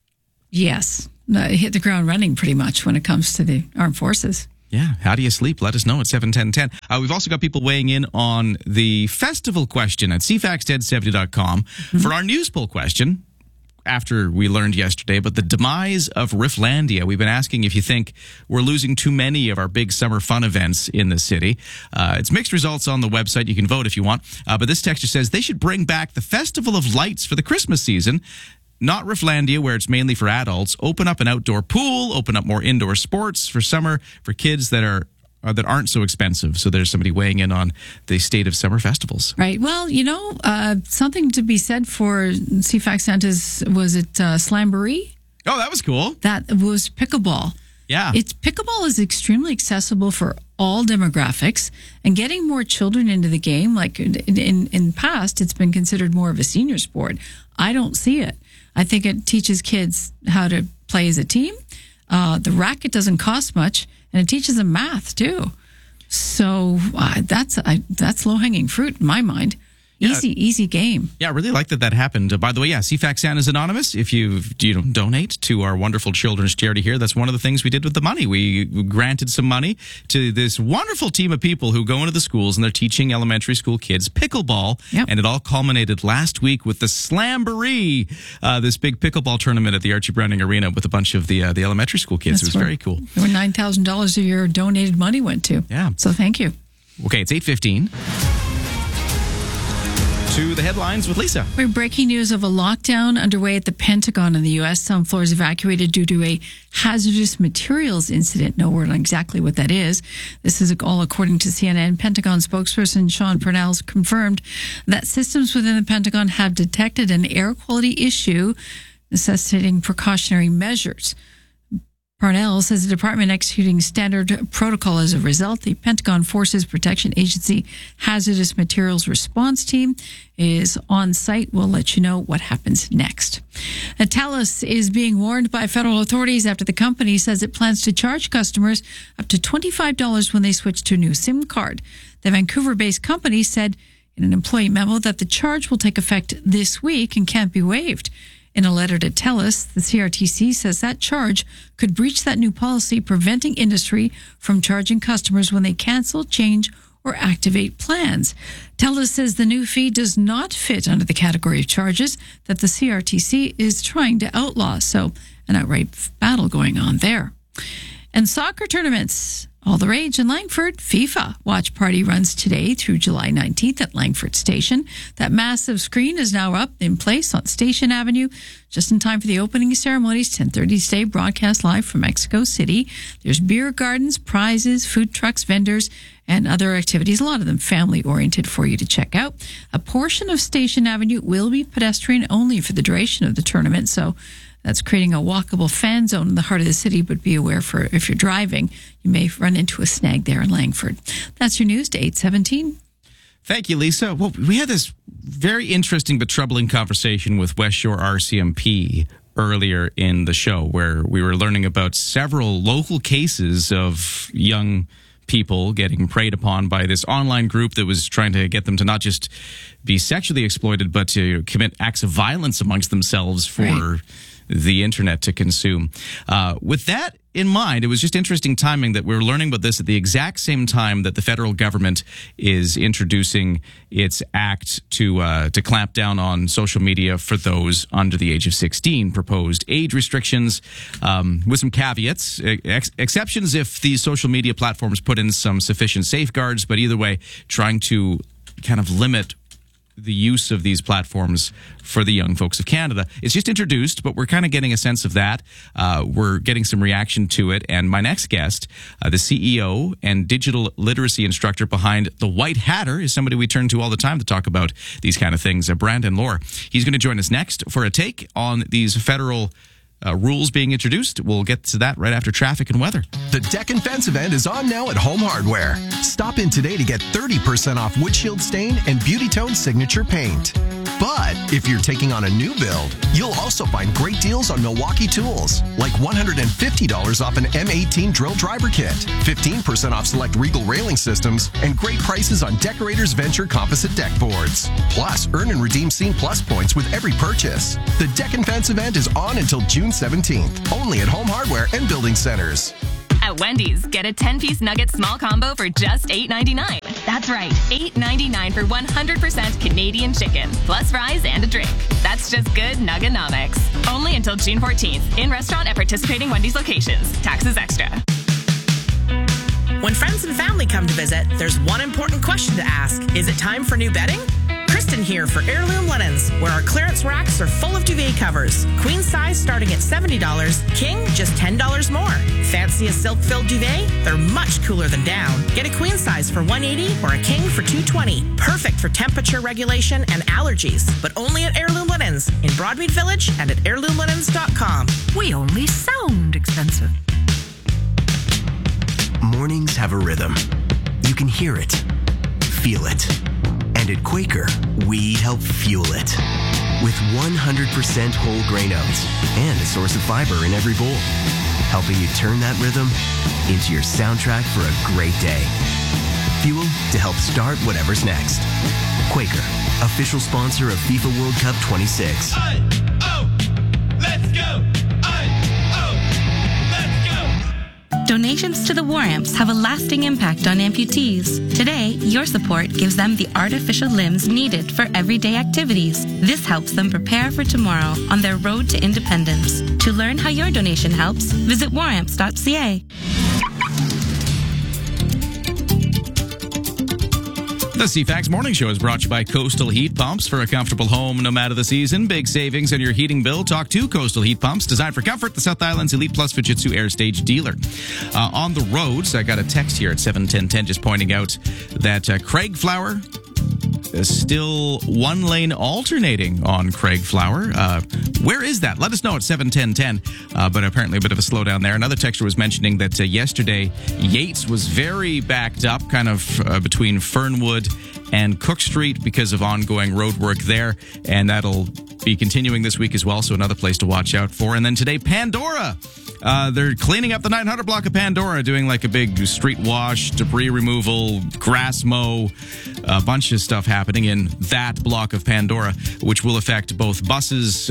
Yes. Hit the ground running pretty much when it comes to the armed forces. Yeah. How do you sleep? Let us know at 71010. We've also got people weighing in on the festival question at cfax1070.com for our news poll question. After we learned yesterday about the demise of Rifflandia, we've been asking if you think we're losing too many of our big summer fun events in the city. It's mixed results on the website. You can vote if you want. But this texture says they should bring back the Festival of Lights for the Christmas season. Not Rifflandia, where it's mainly for adults. Open up an outdoor pool, open up more indoor sports for summer for kids that aren't so expensive. So there's somebody weighing in on the state of summer festivals. Right. Well, something to be said for CFAX Santa's, was it Slamboree? Oh, that was cool. That was pickleball. Yeah. Pickleball is extremely accessible for all demographics, and getting more children into the game, like in past, it's been considered more of a senior sport. I don't see it. I think it teaches kids how to play as a team. The racket doesn't cost much, and it teaches them math too. So that's low-hanging fruit in my mind. Easy game. Yeah, I really like that happened. By the way, CFAX Santa's Anonymous. If you donate to our wonderful children's charity here, that's one of the things we did with the money. We granted some money to this wonderful team of people who go into the schools and they're teaching elementary school kids pickleball. Yep. And it all culminated last week with the Slamboree, this big pickleball tournament at the Archie Browning Arena with a bunch of the elementary school kids. It was very cool. Where $9,000 of your donated money went to. Yeah. So thank you. Okay, it's 8:15. To the headlines with Lisa. We're breaking news of a lockdown underway at the Pentagon in the U.S. Some floors evacuated due to a hazardous materials incident. No word on exactly what that is. This is all according to CNN. Pentagon spokesperson Sean Parnell confirmed that systems within the Pentagon have detected an air quality issue necessitating precautionary measures. Parnell says the department executing standard protocol as a result. The Pentagon Forces Protection Agency Hazardous Materials Response Team is on site. We'll let you know what happens next. TELUS is being warned by federal authorities after the company says it plans to charge customers up to $25 when they switch to a new SIM card. The Vancouver-based company said in an employee memo that the charge will take effect this week and can't be waived. In a letter to TELUS, the CRTC says that charge could breach that new policy, preventing industry from charging customers when they cancel, change, or activate plans. TELUS says the new fee does not fit under the category of charges that the CRTC is trying to outlaw. So an outright battle going on there. And soccer tournaments. All the rage in Langford. FIFA watch party runs today through July 19th at Langford Station. That massive screen is now up in place on Station Avenue, just in time for the opening ceremonies. 10:30 today, broadcast live from Mexico City. There's beer gardens, prizes, food trucks, vendors, and other activities, a lot of them family-oriented for you to check out. A portion of Station Avenue will be pedestrian only for the duration of the tournament, so that's creating a walkable fan zone in the heart of the city, but be aware for if you're driving, you may run into a snag there in Langford. That's your news to 8:17. Thank you, Lisa. Well, we had this very interesting but troubling conversation with West Shore RCMP earlier in the show where we were learning about several local cases of young people getting preyed upon by this online group that was trying to get them to not just be sexually exploited, but to commit acts of violence amongst themselves for the internet to consume. With that in mind, it was just interesting timing that we were learning about this at the exact same time that the federal government is introducing its act to clamp down on social media for those under the age of 16. Proposed age restrictions with some caveats, exceptions if these social media platforms put in some sufficient safeguards, but either way, trying to kind of limit the use of these platforms for the young folks of Canada. It's just introduced, but we're kind of getting a sense of that. We're getting some reaction to it. And my next guest, the CEO and digital literacy instructor behind The White Hatter, is somebody we turn to all the time to talk about these kind of things, Brandon Lohr. He's going to join us next for a take on these federal rules being introduced. We'll get to that right after traffic and weather. The Deck and Fence event is on now at Home Hardware. Stop in today to get 30% off Windshield Stain and Beauty Tone Signature Paint. But if you're taking on a new build, you'll also find great deals on Milwaukee tools, like $150 off an M18 drill driver kit, 15% off select Regal railing systems, and great prices on Decorators Venture composite deck boards. Plus, earn and redeem Scene Plus points with every purchase. The Deck and Fence event is on until June 17th, only at Home Hardware and Building Centers. At Wendy's, get a 10-piece nugget small combo for just $8.99. That's right, $8.99 for 100% Canadian chicken, plus fries and a drink. That's just good Nugganomics. Only until June 14th, in restaurant at participating Wendy's locations. Taxes extra. When friends and family come to visit, there's one important question to ask. Is it time for new bedding? Kristen here for Heirloom Linens, where our clearance racks are full of duvet covers. Queen size starting at $70, king just $10 more. Fancy a silk-filled duvet? They're much cooler than down. Get a queen size for $180 or a king for $220. Perfect for temperature regulation and allergies, but only at Heirloom Linens in Broadmead Village and at heirloomlinens.com. We only sound expensive. Mornings have a rhythm. You can hear it, feel it. And at Quaker, we help fuel it. With 100% whole grain oats and a source of fiber in every bowl. Helping you turn that rhythm into your soundtrack for a great day. Fuel to help start whatever's next. Quaker, official sponsor of FIFA World Cup 26. Let's go! Donations to the War Amps have a lasting impact on amputees. Today, your support gives them the artificial limbs needed for everyday activities. This helps them prepare for tomorrow on their road to independence. To learn how your donation helps, visit waramps.ca. The CFAX Morning Show is brought to you by Coastal Heat Pumps. For a comfortable home no matter the season. Big savings on your heating bill. Talk to Coastal Heat Pumps. Designed for comfort, the South Island's Elite Plus Fujitsu Air Stage dealer. On the roads, I got a text here at 71010 just pointing out that Craig Flower is still one lane alternating on Craig Flower. Where is that? Let us know at 71010. But apparently a bit of a slowdown there. Another texter was mentioning that yesterday Yates was very backed up, kind of between Fernwood and Cook Street because of ongoing road work there. And that'll be continuing this week as well. So another place to watch out for. And then today, Pandora. They're cleaning up the 900 block of Pandora, doing like a big street wash, debris removal, grass mow, a bunch of stuff happening in that block of Pandora, which will affect both buses,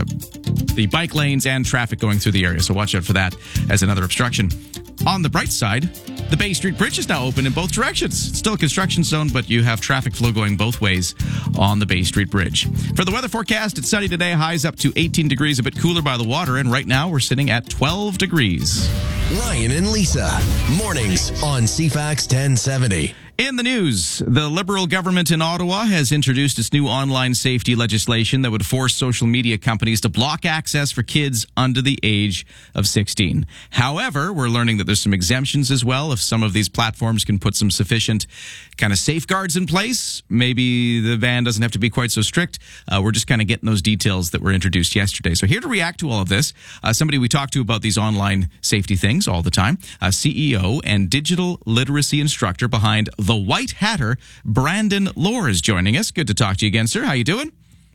the bike lanes, and traffic going through the area. So watch out for that as another obstruction. On the bright side, the Bay Street Bridge is now open in both directions. It's still a construction zone, but you have traffic flow going both ways on the Bay Street Bridge. For the weather forecast, it's sunny today, highs up to 18 degrees, a bit cooler by the water, and right now we're sitting at 12 degrees. Ryan and Lisa, mornings on CFAX 1070. In the news, the Liberal government in Ottawa has introduced its new online safety legislation that would force social media companies to block access for kids under the age of 16. However, we're learning that there's some exemptions as well. If some of these platforms can put some sufficient kind of safeguards in place, maybe the ban doesn't have to be quite so strict. We're just kind of getting those details that were introduced yesterday. So here to react to all of this, somebody we talk to about these online safety things all the time, CEO and digital literacy instructor behind The White Hatter, Brandon Lohr, is joining us. Good to talk to you again, sir. How you doing?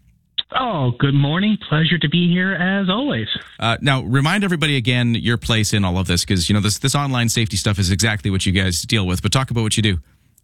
Oh, good morning. Pleasure to be here as always. Now, remind everybody again your place in all of this, because, you know, this online safety stuff is exactly what you guys deal with. But talk about what you do.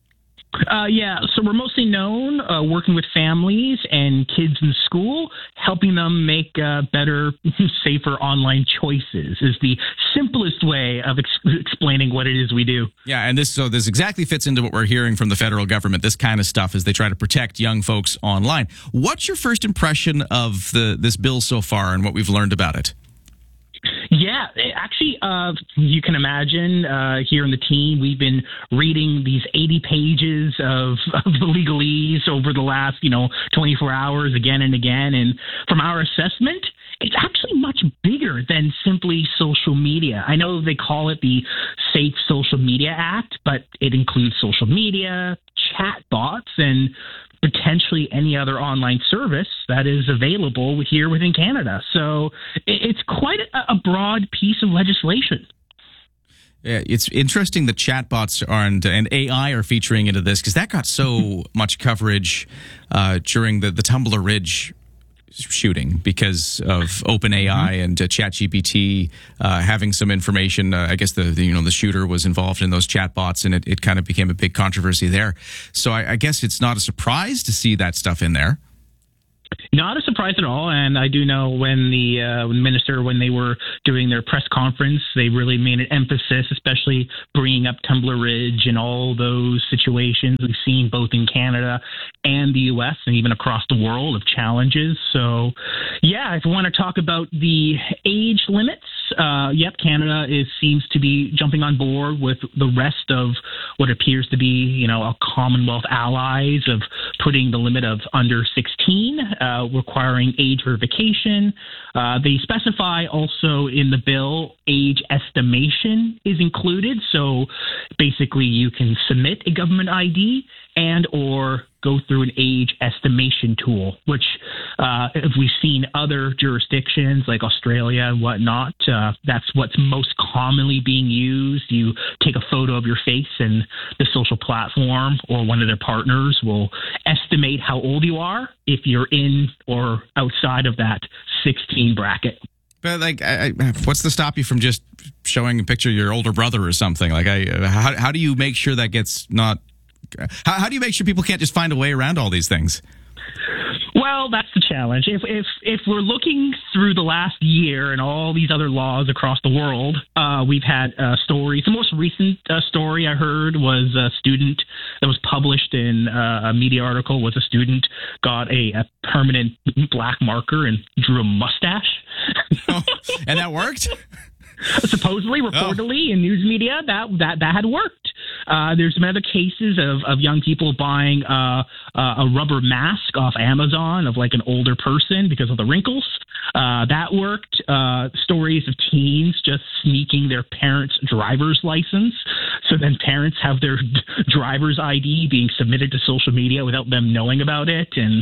So we're mostly known working with families and kids in school, helping them make better, safer online choices is the simplest way of explaining what it is we do. Yeah, and this exactly fits into what we're hearing from the federal government, this kind of stuff as they try to protect young folks online. What's your first impression of this bill so far and what we've learned about it? Yeah, actually, you can imagine here in the team, we've been reading these 80 pages of the legalese over the last, 24 hours again and again. And from our assessment, it's actually much bigger than simply social media. I know they call it the Safe Social Media Act, but it includes social media, chat bots, and potentially any other online service that is available here within Canada. So it's quite a broad piece of legislation. Yeah, it's interesting that chatbots and AI are featuring into this, because that got so much coverage during the Tumbler Ridge shooting because of OpenAI and ChatGPT having some information. I guess the shooter was involved in those chatbots, and it kind of became a big controversy there. So I guess it's not a surprise to see that stuff in there. Not a surprise at all. And I do know when the minister, when they were doing their press conference, they really made an emphasis, especially bringing up Tumbler Ridge and all those situations we've seen both in Canada and the U.S. and even across the world of challenges. So, yeah, if we want to talk about the age limits, Canada seems to be jumping on board with the rest of what appears to be, a Commonwealth allies of putting the limit of under 16, requiring age verification. They specify also in the bill age estimation is included. So basically you can submit a government ID and or go through an age estimation tool, which if we've seen other jurisdictions like Australia and whatnot, that's what's most commonly being used. You take a photo of your face and the social platform or one of their partners will estimate how old you are if you're in or outside of that 16 bracket. But what's to stop you from just showing a picture of your older brother or something? How do you make sure that gets not? How do you make sure people can't just find a way around all these things? Well, that's the challenge. If we're looking through the last year and all these other laws across the world, we've had stories. The most recent story I heard was a student that was published in a media article. Was a student got a permanent black marker and drew a mustache. Oh, and that worked? Supposedly, reportedly in news media, that had worked. There's been other cases of young people buying a rubber mask off Amazon of like an older person because of the wrinkles. That worked. Stories of teens just sneaking their parents' driver's license. So then parents have their driver's ID being submitted to social media without them knowing about it. And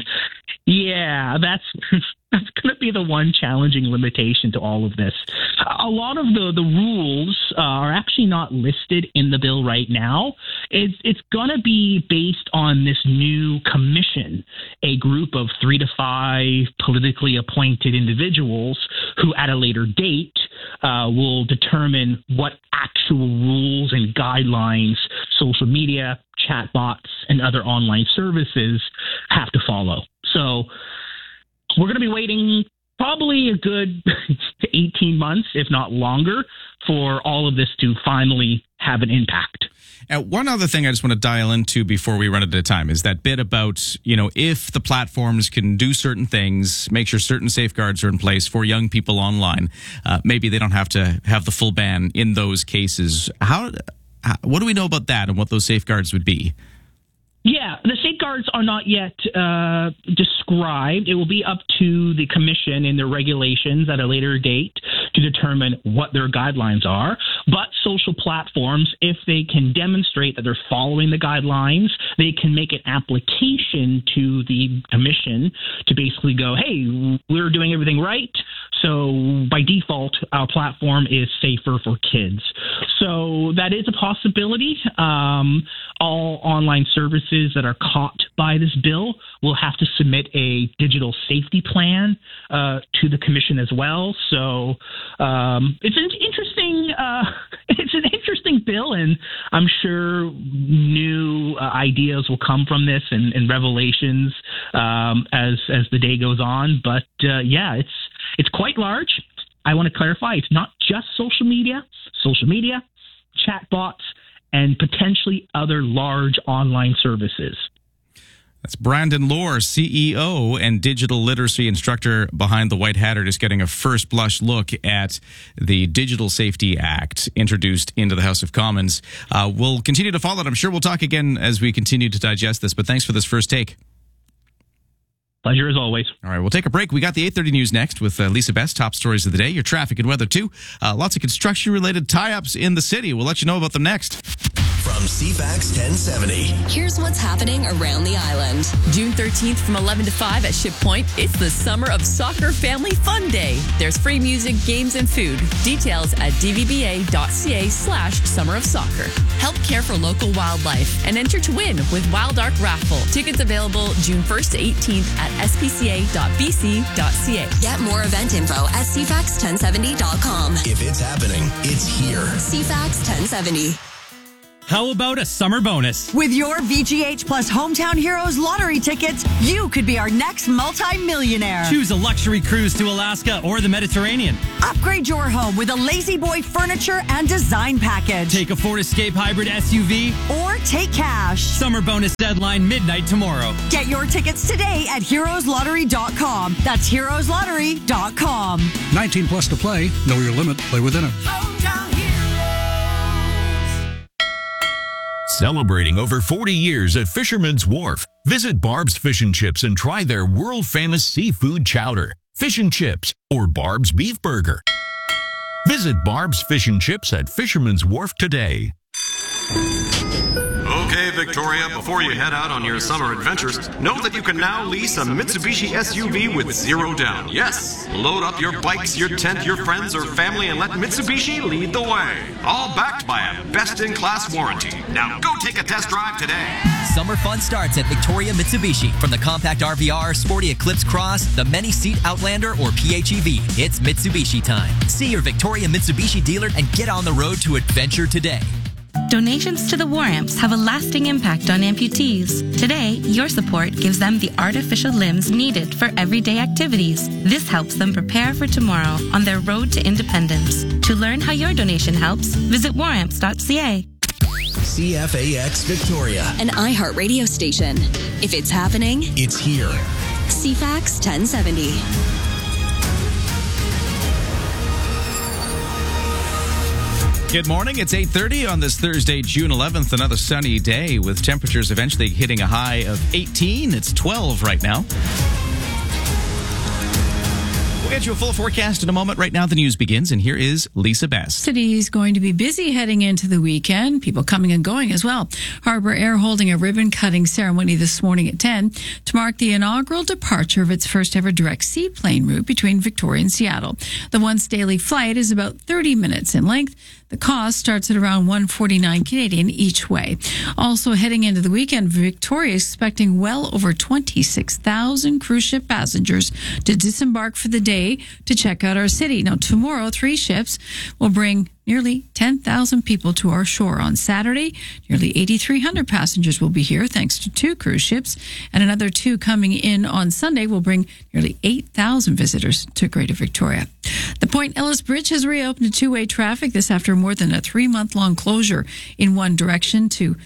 yeah, that's going to be the one challenging limitation to all of this. A lot of the rules are actually not listed in the bill right now. It's going to be based on this new commission, a group of 3 to 5 politically appointed individuals who at a later date will determine what actual rules and guidelines social media, chatbots, and other online services have to follow. So we're going to be waiting probably a good 18 months, if not longer, for all of this to finally have an impact. One other thing I just want to dial into before we run out of time is that bit about, if the platforms can do certain things, make sure certain safeguards are in place for young people online, maybe they don't have to have the full ban in those cases. What do we know about that and what those safeguards would be? Yeah, the safeguards are not yet described. It will be up to the commission in their regulations at a later date to determine what their guidelines are. But social platforms, if they can demonstrate that they're following the guidelines, they can make an application to the commission to basically go, hey, we're doing everything right. So by default, our platform is safer for kids. So that is a possibility. All online services that are caught by this bill will have to submit a digital safety plan to the commission as well. So it's an interesting bill, and I'm sure new ideas will come from this and revelations as the day goes on. But it's quite large. I want to clarify, it's not just social media, chatbots, and potentially other large online services. That's Brandon Lohr, CEO and digital literacy instructor behind the White Hatter, just getting a first blush look at the Digital Safety Act introduced into the House of Commons. We'll continue to follow it. I'm sure we'll talk again as we continue to digest this, but thanks for this first take. Pleasure as always. All right, we'll take a break. We got the 8:30 news next with Lisa Best, top stories of the day, your traffic and weather too. Lots of construction-related tie-ups in the city. We'll let you know about them next. From CFAX 1070. Here's what's happening around the island. June 13th from 11 to 5 at Ship Point. It's the Summer of Soccer Family Fun Day. There's free music, games, and food. Details at dvba.ca/Summer of Soccer. Help care for local wildlife and enter to win with Wild Ark Raffle. Tickets available June 1st to 18th at spca.bc.ca. Get more event info at cfax1070.com. If it's happening, it's here. CFAX 1070. How about a summer bonus? With your VGH Plus Hometown Heroes lottery tickets, you could be our next multi-millionaire. Choose a luxury cruise to Alaska or the Mediterranean. Upgrade your home with a Lazy Boy furniture and design package. Take a Ford Escape hybrid SUV. Or take cash. Summer bonus deadline midnight tomorrow. Get your tickets today at heroeslottery.com. That's heroeslottery.com. 19 plus to play. Know your limit. Play within it. Celebrating over 40 years at Fisherman's Wharf. Visit Barb's Fish and Chips and try their world-famous seafood chowder, fish and chips, or Barb's Beef Burger. Visit Barb's Fish and Chips at Fisherman's Wharf today. Okay, Victoria, before you head out on your summer adventures, know that you can now lease a Mitsubishi SUV with 0 down. Yes, load up your bikes, your tent, your friends, or family, and let Mitsubishi lead the way. All backed by a best-in-class warranty. Now go take a test drive today. Summer fun starts at Victoria Mitsubishi. From the compact RVR, sporty Eclipse Cross, the many-seat Outlander, or PHEV, it's Mitsubishi time. See your Victoria Mitsubishi dealer and get on the road to adventure today. Donations to the War Amps have a lasting impact on amputees. Today, your support gives them the artificial limbs needed for everyday activities. This helps them prepare for tomorrow on their road to independence. To learn how your donation helps, visit waramps.ca. CFAX Victoria. An iHeart radio station. If it's happening, it's here. CFAX 1070. Good morning. It's 8:30 on this Thursday, June 11th. Another sunny day with temperatures eventually hitting a high of 18. It's 12 right now. We'll get you a full forecast in a moment. Right now, the news begins, and here is Lisa Best. City is going to be busy heading into the weekend. People coming and going as well. Harbour Air holding a ribbon-cutting ceremony this morning at 10 to mark the inaugural departure of its first-ever direct seaplane route between Victoria and Seattle. The once daily flight is about 30 minutes in length. The cost starts at around $149 Canadian each way. Also heading into the weekend, Victoria is expecting well over 26,000 cruise ship passengers to disembark for the day to check out our city. Now, tomorrow, 3 ships will bring nearly 10,000 people to our shore. On Saturday, nearly 8,300 passengers will be here thanks to 2 cruise ships, and another 2 coming in on Sunday will bring nearly 8,000 visitors to Greater Victoria. The Point Ellis Bridge has reopened to two-way traffic, this after more than a 3-month-long closure in one direction to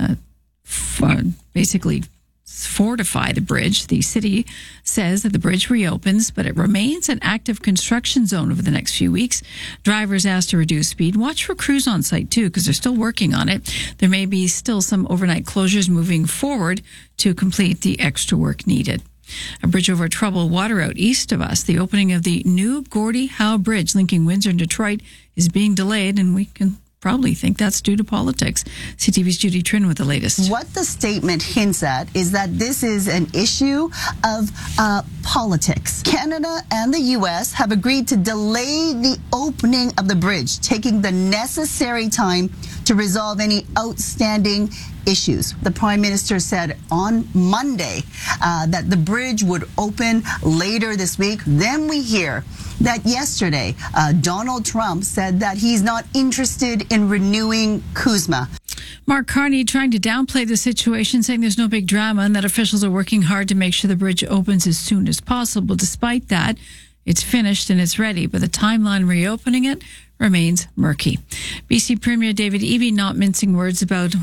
basically fortify the bridge. The city says that the bridge reopens, but it remains an active construction zone over the next few weeks. Drivers asked to reduce speed. Watch for crews on site too, because they're still working on it. There may be still some overnight closures moving forward to complete the extra work needed. A bridge over troubled water out east of us. The opening of the new Gordie Howe Bridge linking Windsor and Detroit is being delayed, and we can probably think that's due to politics. CTV's Judy Trin with the latest. What the statement hints at is that this is an issue of politics. Canada and the U.S. have agreed to delay the opening of the bridge, taking the necessary time to resolve any outstanding issues. The Prime Minister said on Monday that the bridge would open later this week. Then we hear that yesterday Donald Trump said that he's not interested in renewing CUSMA. Mark Carney trying to downplay the situation, saying there's no big drama and that officials are working hard to make sure the bridge opens as soon as possible. Despite that, it's finished and it's ready, but the timeline reopening it remains murky. BC Premier David Eby not mincing words about what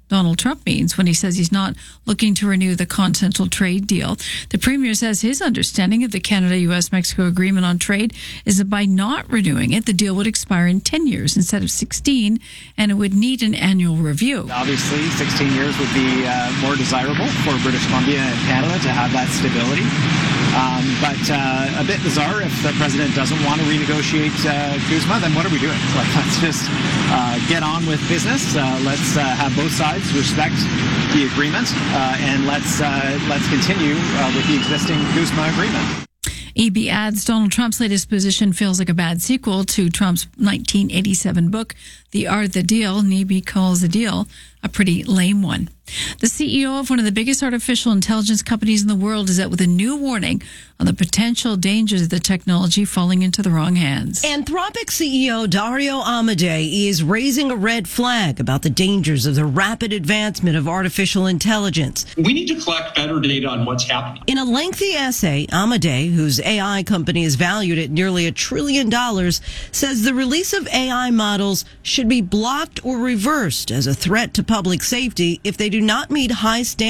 Donald Trump means when he says he's not looking to renew the continental trade deal. The Premier says his understanding of the Canada-US-Mexico agreement on trade is that by not renewing it, the deal would expire in 10 years instead of 16, and it would need an annual review. Obviously, 16 years would be more desirable for British Columbia and Canada to have that stability. But a bit bizarre if the president doesn't want to renegotiate CUSMA, then what are we doing? Let's just get on with business. Let's have both sides respect the agreement, and let's continue with the existing CUSMA agreement. EB adds Donald Trump's latest position feels like a bad sequel to Trump's 1987 book, The Art of the Deal. And EB calls the deal a pretty lame one. The CEO of one of the biggest artificial intelligence companies in the world is out with a new warning on the potential dangers of the technology falling into the wrong hands. Anthropic CEO Dario Amodei is raising a red flag about the dangers of the rapid advancement of artificial intelligence. We need to collect better data on what's happening. In a lengthy essay, Amodei, whose AI company is valued at nearly $1 trillion, says the release of AI models should be blocked or reversed as a threat to public safety if they do not meet high standards